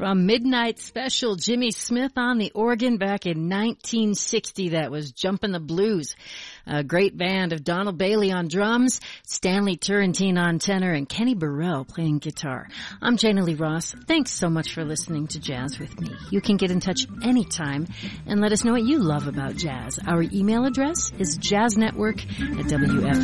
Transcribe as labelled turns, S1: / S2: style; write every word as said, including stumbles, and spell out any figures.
S1: From Midnight Special, Jimmy Smith on the organ back in nineteen sixty. That was Jumpin' the Blues. A great band of Donald Bailey on drums, Stanley Turrentine on tenor, and Kenny Burrell playing guitar. I'm Jana Lee Ross. Thanks so much for listening to Jazz with me. You can get in touch anytime and let us know what you love about jazz. Our email address is jazznetwork at W F